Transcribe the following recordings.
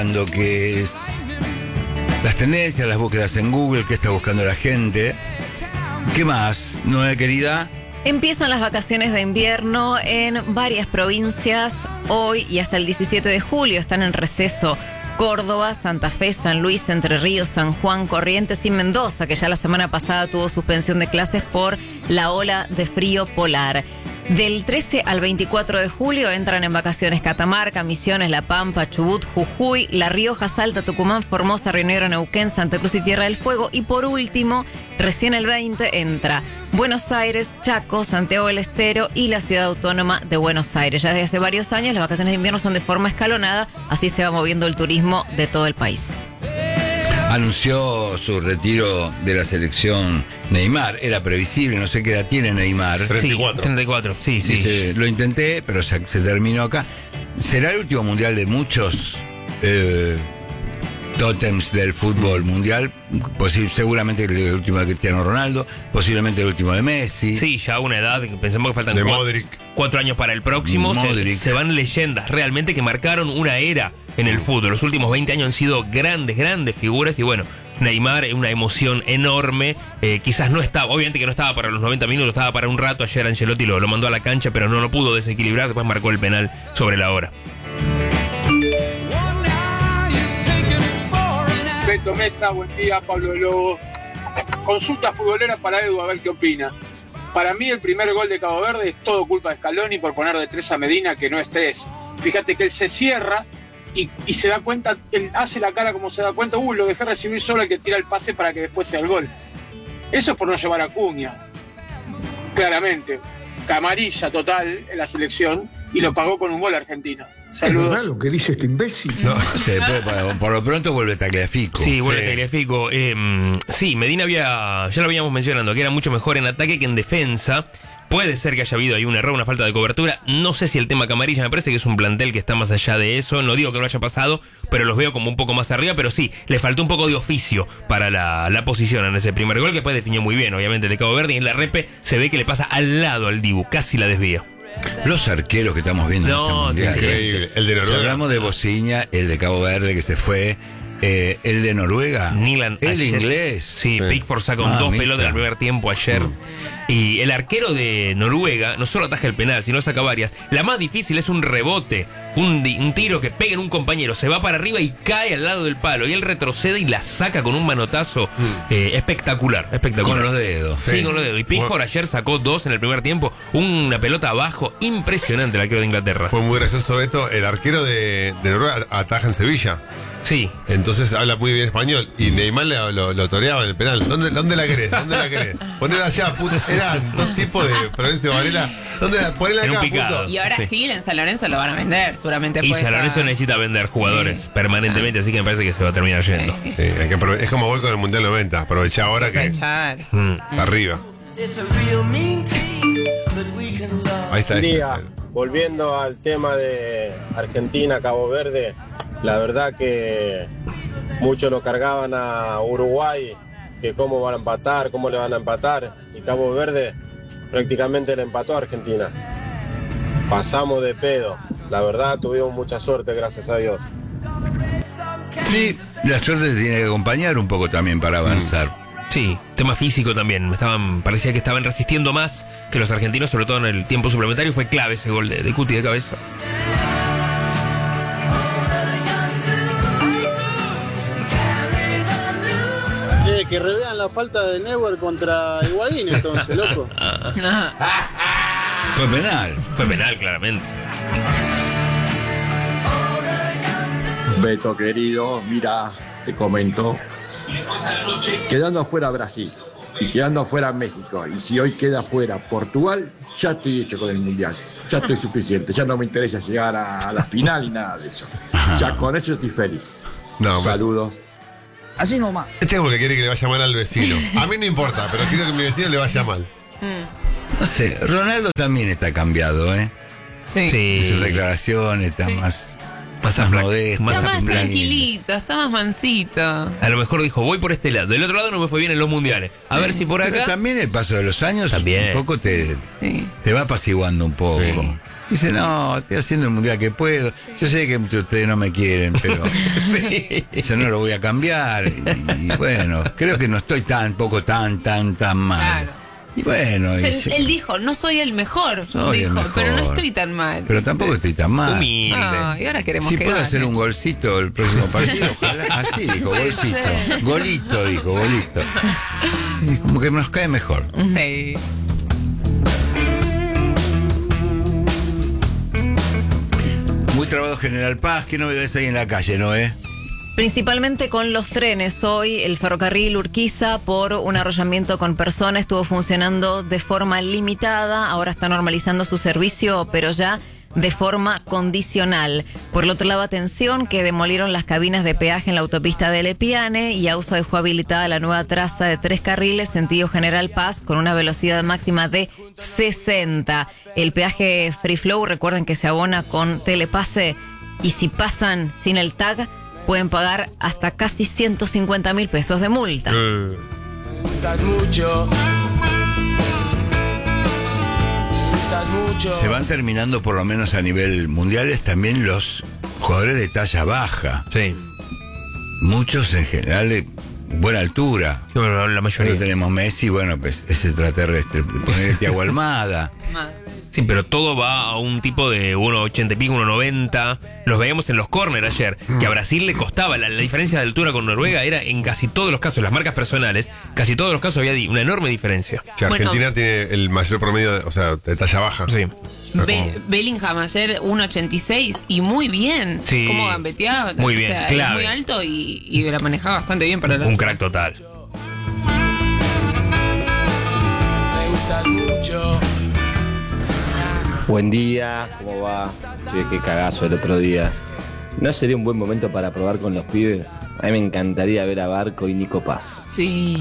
Lo que es las tendencias, las búsquedas en Google, qué está buscando la gente. ¿Qué más, Noé, querida? Empiezan las vacaciones de invierno en varias provincias. Hoy y hasta el 17 de julio están en receso Córdoba, Santa Fe, San Luis, Entre Ríos, San Juan, Corrientes y Mendoza, que ya la semana pasada tuvo suspensión de clases por la ola de frío polar. Del 13 al 24 de julio entran en vacaciones Catamarca, Misiones, La Pampa, Chubut, Jujuy, La Rioja, Salta, Tucumán, Formosa, Río Negro, Neuquén, Santa Cruz y Tierra del Fuego. Y por último, recién el 20 entra Buenos Aires, Chaco, Santiago del Estero y la Ciudad Autónoma de Buenos Aires. Ya desde hace varios años las vacaciones de invierno son de forma escalonada, así se va moviendo el turismo de todo el país. Anunció su retiro de la selección Neymar. Era previsible, no sé qué edad tiene Neymar. 34. Sí, 34, sí. Dice, lo intenté, pero se terminó acá. ¿Será el último mundial de muchos tótems del fútbol mundial? Seguramente el último de Cristiano Ronaldo, posiblemente el último de Messi. Sí, ya una edad, pensemos que faltan De Modric. 4 años para el próximo. Se van leyendas realmente que marcaron una era en el fútbol. Los últimos 20 años han sido grandes figuras y bueno, Neymar, una emoción enorme. Quizás no estaba, obviamente que no estaba para los 90 minutos, estaba para un rato. Ayer Ancelotti lo mandó a la cancha, pero no lo pudo desequilibrar. Después marcó el penal sobre la hora. Beto Mesa, buen día, Pablo Lobo. Consulta futbolera para Edu, a ver qué opina. Para mí el primer gol de Cabo Verde es todo culpa de Scaloni por poner de 3 a Medina, que no es 3. Fíjate que él se cierra y se da cuenta, él hace la cara como se da cuenta, lo dejé recibir solo el que tira el pase para que después sea el gol. Eso es por no llevar a Acuña. Claramente. Camarilla total en la selección y lo pagó con un gol Argentina. Saludos. ¿Es verdad lo que dice este imbécil? No sé, por lo pronto vuelve Tagliafico. Sí, vuelve Tagliafico. Sí, Medina ya lo habíamos mencionado, que era mucho mejor en ataque que en defensa. Puede ser que haya habido ahí un error, una falta de cobertura. No sé si el tema Camarilla, me parece que es un plantel que está más allá de eso. No digo que no haya pasado, pero los veo como un poco más arriba. Pero sí, le faltó un poco de oficio para la posición en ese primer gol, que después definió muy bien, obviamente, de Cabo Verde. Y en la repe se ve que le pasa al lado al Dibu, casi la desvía. Los arqueros que estamos viendo en este mundial. Increíble. El de Noruega. Si hablamos de Bociña, el de Cabo Verde que se fue, el de Noruega, Nyland el ayer, inglés. Sí, Pickford sacó 2 pelotas en el primer tiempo ayer. Y el arquero de Noruega no solo ataja el penal, sino saca varias. La más difícil es un rebote, un tiro que pega en un compañero, se va para arriba y cae al lado del palo. Y él retrocede y la saca con un manotazo espectacular. Con los dedos. Sí, con los dedos. Y Pickford ayer sacó 2 en el primer tiempo. Una pelota abajo, impresionante el arquero de Inglaterra. Fue muy gracioso esto. El arquero de Noruega ataja en Sevilla. Sí. Entonces habla muy bien español. Y Neymar lo toreaba en el penal. ¿Dónde la querés? Ponela allá, puto. Eran 2 tipos de Florencio Varela. Ponela acá, puto. Y ahora Gil en San Lorenzo lo van a vender, seguramente. Y San Lorenzo necesita vender jugadores permanentemente, así que me parece que se va a terminar yendo. Sí, es como voy con el Mundial 90. Aprovechá ahora que arriba. Ahí está. Día, volviendo al tema de Argentina, Cabo Verde, la verdad que muchos lo cargaban a Uruguay, que cómo van a empatar, cómo le van a empatar, y Cabo Verde prácticamente le empató a Argentina. Pasamos de pedo, la verdad tuvimos mucha suerte, gracias a Dios. Sí, la suerte tiene que acompañar un poco también para avanzar. Sí, tema físico también. Parecía que estaban resistiendo más que los argentinos, sobre todo en el tiempo suplementario. Fue clave ese gol de Cuti de cabeza. Que revean la falta de Neuer contra Higuaín entonces, loco. Fue penal. Fue penal, claramente. Beto querido, mira, te comento. Quedando afuera Brasil y quedando afuera México, y si hoy queda afuera Portugal, ya estoy hecho con el mundial. Ya estoy suficiente, ya no me interesa llegar a la final y nada de eso. Ya con eso estoy feliz. Saludos. Así nomás. Este es porque quiere que le vaya mal al vecino. A mí no importa, pero quiero que a mi vecino le vaya mal. No sé, Ronaldo también está cambiado, Sí. Sus declaraciones, está más modesto, está más tranquilito, está más mansito. A lo mejor dijo, voy por este lado. Del otro lado no me fue bien en los mundiales. A ver si por acá. Pero también el paso de los años también. un poco te va apaciguando un poco. Sí. Dice, no, estoy haciendo el mundial que puedo. Yo sé que muchos de ustedes no me quieren, pero eso no lo voy a cambiar. Y bueno, creo que no estoy tan mal. Claro. Y bueno, Él dijo, no soy el mejor. Soy el mejor. Pero no estoy tan mal. Pero tampoco estoy tan mal. Humilde. Y ahora queremos Si que puedo gane. hacer un golcito el próximo partido, ojalá. Así dijo, Puede golcito. ser. Golito, dijo, golito. Y como que nos cae mejor. Sí. Muy trabado General Paz. ¿Qué novedades hay en la calle, Noé? Principalmente con los trenes. Hoy el ferrocarril Urquiza, por un arrollamiento con personas, estuvo funcionando de forma limitada. Ahora está normalizando su servicio, pero ya de forma condicional. Por el otro lado, atención, que demolieron las cabinas de peaje en la autopista de Lepiane y AUSA dejó habilitada la nueva traza de 3 carriles sentido General Paz con una velocidad máxima de 60. El peaje Free Flow, recuerden que se abona con Telepase, y si pasan sin el tag pueden pagar hasta casi 150.000 pesos de multa. Se van terminando, por lo menos a nivel mundiales, también los jugadores de talla baja. Sí. Muchos en general de buena altura. Sí, bueno, la mayoría. Nosotros tenemos Messi, bueno, pues es extraterrestre. Poner Thiago Almada. Sí, pero todo va a un tipo de 1,80 y pico, 1,90. Los veíamos en los corners ayer, que a Brasil le costaba. La diferencia de altura con Noruega era en casi todos los casos, las marcas personales, casi todos los casos había una enorme diferencia. Que Argentina tiene el mayor promedio, de talla baja. Sí. Bellingham ayer 1,86 y muy bien. Sí. Cómo gambeteaba. Muy bien, o sea, clave. es muy alto y la manejaba bastante bien para la... Un crack total. Buen día, ¿cómo va? Sí, qué cagazo el otro día. ¿No sería un buen momento para probar con los pibes? A mí me encantaría ver a Barco y Nico Paz. Sí.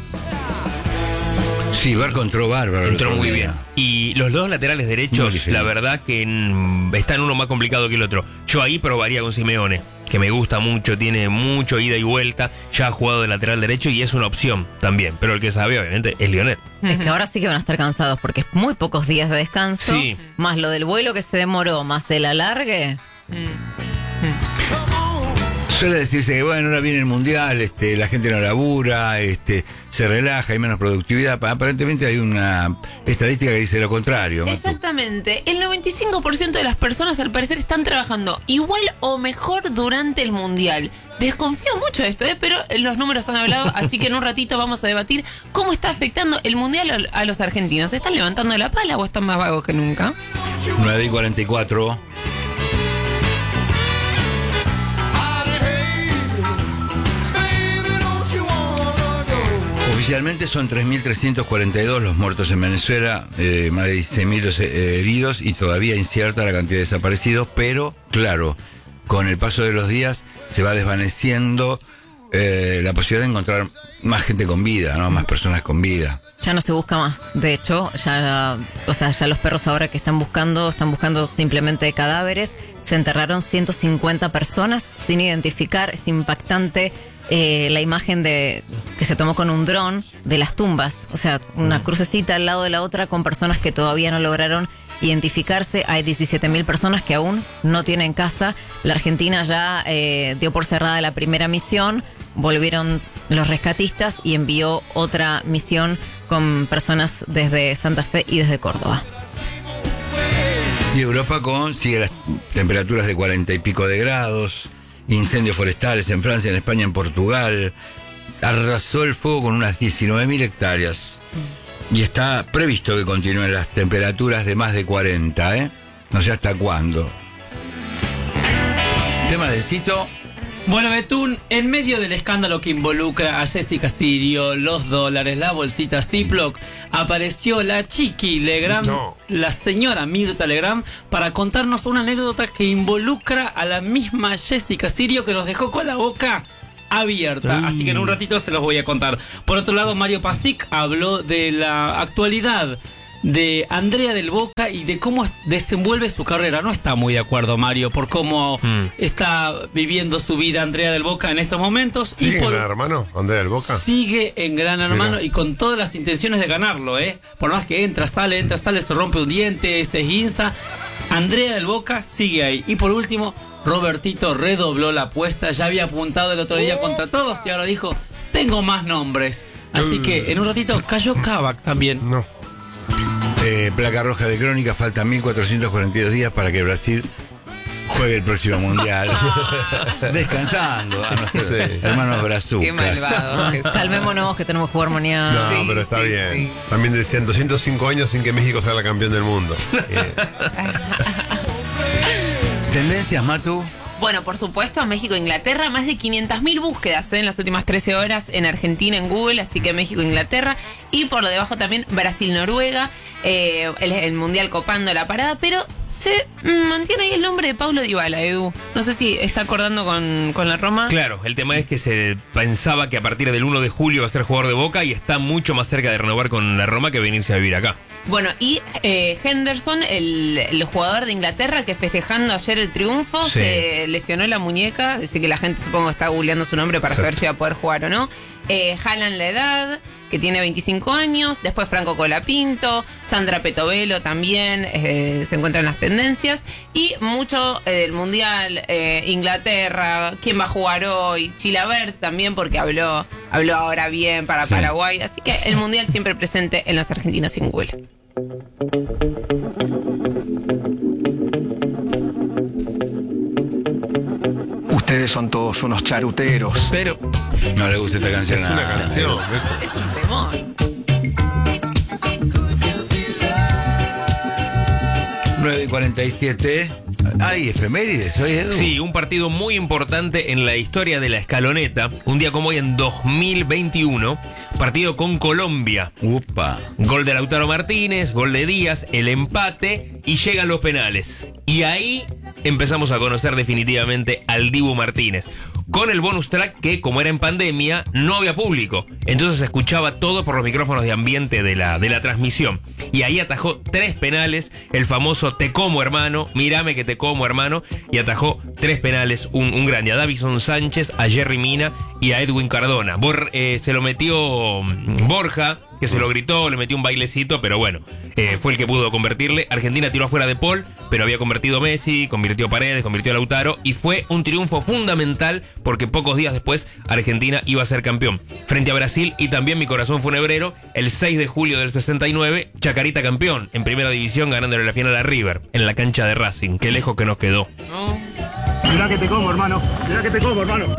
Sí, Barco entró bárbaro. Entró muy bien. Y los dos laterales derechos, difícil. la verdad que están uno más complicado que el otro. Yo ahí probaría con Simeone, que me gusta mucho, tiene mucho ida y vuelta, ya ha jugado de lateral derecho y es una opción también. Pero el que sabe, obviamente, es Lionel. Es que ahora sí que van a estar cansados porque es muy pocos días de descanso. Sí. Más lo del vuelo que se demoró, más el alargue. Suele decirse que, bueno, ahora viene el mundial, la gente no labura, se relaja, hay menos productividad. Aparentemente hay una estadística que dice lo contrario. Matu. Exactamente. El 95% de las personas al parecer están trabajando igual o mejor durante el mundial. Desconfío mucho de esto, pero los números han hablado, así que en un ratito vamos a debatir cómo está afectando el mundial a los argentinos. ¿Están levantando la pala o están más vagos que nunca? 9:44. Oficialmente son 3.342 los muertos en Venezuela, más de 16.000 los heridos y todavía incierta la cantidad de desaparecidos, pero claro, con el paso de los días se va desvaneciendo la posibilidad de encontrar más gente con vida, ¿no? Más personas con vida. Ya no se busca más. De hecho, ya los perros ahora que están buscando simplemente cadáveres. Se enterraron 150 personas sin identificar. Es impactante la imagen que se tomó con un dron de las tumbas. O sea, una crucecita al lado de la otra con personas que todavía no lograron identificarse. Hay 17.000 personas que aún no tienen casa. La Argentina ya dio por cerrada la primera misión. Volvieron los rescatistas y envió otra misión con personas desde Santa Fe y desde Córdoba. Y Europa sigue las temperaturas de 40 y pico de grados, incendios forestales en Francia, en España, en Portugal. Arrasó el fuego con unas 19.000 hectáreas. Y está previsto que continúen las temperaturas de más de 40, No sé hasta cuándo. Tema de Cito. Bueno, Betún, en medio del escándalo que involucra a Jessica Sirio, los dólares, la bolsita Ziploc, apareció la Chiqui Legrand, la señora Mirta Legrand, para contarnos una anécdota que involucra a la misma Jessica Sirio, que nos dejó con la boca abierta. Así que en un ratito se los voy a contar. Por otro lado, Mario Pasic habló de la actualidad de Andrea del Boca y de cómo desenvuelve su carrera. No está muy de acuerdo, Mario, por cómo está viviendo su vida Andrea del Boca en estos momentos. ¿Sigue en Gran Hermano, Andrea del Boca? Sigue en Gran Hermano. Mirá. Y con todas las intenciones de ganarlo, por más que entra, sale, se rompe un diente, se esguinza. Andrea del Boca sigue ahí. Y por último, Robertito redobló la apuesta. Ya había apuntado el otro día contra todos y ahora dijo, tengo más nombres. Así que en un ratito cayó Kavak también. No. Placa roja de Crónica, faltan 1442 días para que Brasil juegue el próximo mundial. Descansando a nuestros hermanos brazucas. Qué malvado. Calmémonos que tenemos que jugar mañana. No, sí, pero está bien. Sí. También decían 205 años sin que México sea la campeón del mundo. ¿Tendencias, Matu? Bueno, por supuesto, México-Inglaterra, más de 500.000 búsquedas en las últimas 13 horas en Argentina, en Google, así que México-Inglaterra. Y por lo debajo también Brasil-Noruega, el Mundial copando la parada, pero se mantiene ahí el nombre de Paulo Dybala, Edu. No sé si está acordando con la Roma. Claro, el tema es que se pensaba que a partir del 1 de julio va a ser jugador de Boca y está mucho más cerca de renovar con la Roma que venirse a vivir acá. Bueno, y Henderson, el jugador de Inglaterra que festejando ayer el triunfo, se lesionó la muñeca, así que la gente supongo está googleando su nombre para saber si va a poder jugar o no. Haaland la edad, que tiene 25 años, después Franco Colapinto, Sandra Petovelo también se encuentran en las tendencias, y mucho del Mundial, Inglaterra, quién va a jugar hoy, Chilavert también porque habló ahora bien para Paraguay, así que el Mundial siempre presente en los argentinos sin Google. Ustedes son todos unos charuteros. Pero no le gusta esta canción. Es una canción. Es un temón. 9:47. ¿Hay efemérides hoy, Edu? Sí, un partido muy importante en la historia de la escaloneta. Un día como hoy en 2021. Partido con Colombia. Upa. Gol de Lautaro Martínez, gol de Díaz, el empate y llegan los penales. Y ahí empezamos a conocer definitivamente al Dibu Martínez. Con el bonus track que, como era en pandemia, no había público. Entonces se escuchaba todo por los micrófonos de ambiente de la transmisión. Y ahí atajó 3 penales, el famoso te como hermano, mírame que te como hermano. Y atajó 3 penales, un grande, a Davison Sánchez, a Jerry Mina y a Edwin Cardona. Se lo metió Borja, que se lo gritó, le metió un bailecito, pero bueno, fue el que pudo convertirle. Argentina tiró afuera de Paul, pero había convertido Messi, convirtió Paredes, convirtió Lautaro, y fue un triunfo fundamental porque pocos días después Argentina iba a ser campeón frente a Brasil. Y también mi corazón funebrero, el 6 de julio del 69, Chacarita campeón en primera división, ganándole la final a River en la cancha de Racing. Qué lejos que nos quedó. Mirá que te como, hermano. Mirá que te como, hermano.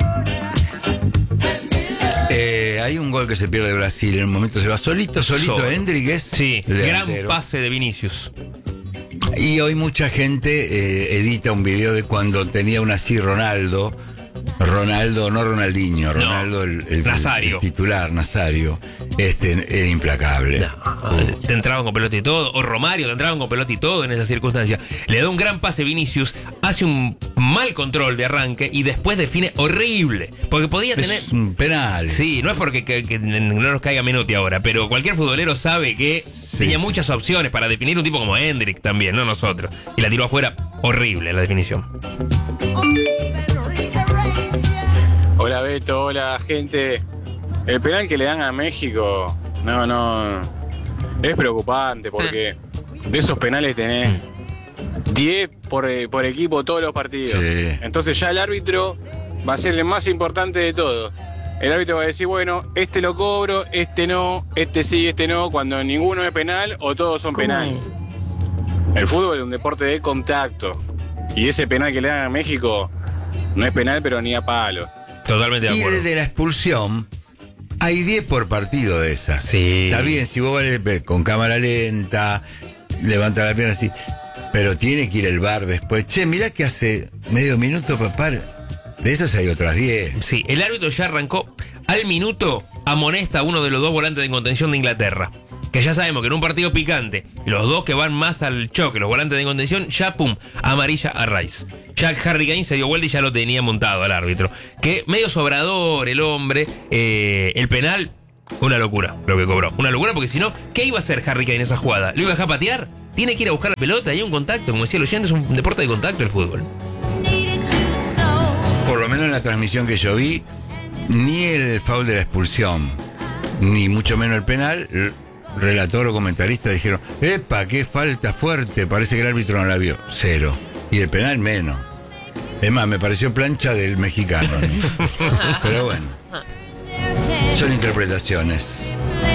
Hay un gol que se pierde de Brasil. En un momento se va solito, Hendrick. Sí, gran pase de Vinicius. Y hoy mucha gente edita un video de cuando tenía un así Ronaldo, no Ronaldinho, Ronaldo, el Nazario. El titular, Nazario. Era implacable. No, te entraban con pelota y todo. O Romario, te entraban con pelota y todo en esa circunstancia. Le da un gran pase Vinicius, hace un mal control de arranque y después define horrible. Porque podía tener. Es un penal. Sí, no es porque que no nos caiga Menotti ahora, pero cualquier futbolero sabe que tenía muchas opciones para definir un tipo como Hendrick también, no nosotros. Y la tiró afuera, horrible la definición. Hola Beto, hola gente. El penal que le dan a México, no, es preocupante porque de esos penales tenés 10 por equipo todos los partidos. Sí. Entonces ya el árbitro va a ser el más importante de todos. El árbitro va a decir, bueno, este lo cobro, este no, este sí, este no, cuando ninguno es penal o todos son penal. El fútbol es un deporte de contacto y ese penal que le dan a México no es penal pero ni a palo. Totalmente de acuerdo. Y de la expulsión hay 10 por partido de esas. Sí. Está bien, si vos vas con cámara lenta, levanta la pierna así, pero tiene que ir el VAR después. Che, mirá que hace medio minuto, papá. De esas hay otras 10. Sí, el árbitro ya arrancó al minuto, amonesta a uno de los 2 volantes de contención de Inglaterra. Que ya sabemos que en un partido picante, los 2 que van más al choque, los volantes de contención, ya pum, amarilla a Rice. Jack Harry Kane se dio vuelta y ya lo tenía montado al árbitro. Que medio sobrador el hombre, el penal Una locura lo que cobró. Una locura porque si no, ¿qué iba a hacer Harry Kane en esa jugada? ¿Lo iba a dejar patear? Tiene que ir a buscar la pelota, hay un contacto. Como decía el oyente, es un deporte de contacto el fútbol. Por lo menos en la transmisión que yo vi, ni el foul de la expulsión, ni mucho menos el penal, relator o comentarista dijeron, ¡epa, qué falta fuerte! Parece que el árbitro no la vio. 0. Y el penal menos. Es más, me pareció plancha del mexicano. Pero bueno, son interpretaciones.